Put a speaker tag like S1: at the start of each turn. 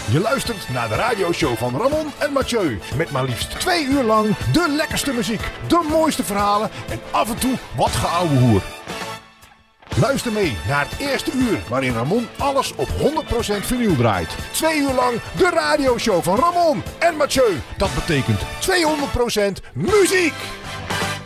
S1: Je luistert naar de radioshow van Ramon en Mathieu. Met maar liefst 2 uur lang de lekkerste muziek, de mooiste verhalen en af en toe wat geouwe hoer. Luister mee naar het eerste uur waarin Ramon alles op 100% vinyl draait. 2 uur lang de radioshow van Ramon en Mathieu. Dat betekent 200% muziek.